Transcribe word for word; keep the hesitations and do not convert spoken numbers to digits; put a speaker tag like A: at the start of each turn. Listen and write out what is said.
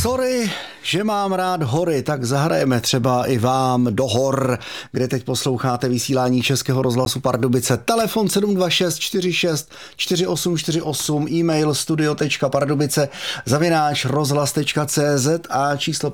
A: Sorry, že mám rád hory, tak zahrajeme třeba i vám do hor, kde teď posloucháte vysílání Českého rozhlasu Pardubice. Telefon sedm dva šest čtyři šest čtyři osm čtyři osm, e-mail studio tečka pardubice zavináč rozhlas tečka cé zet a číslo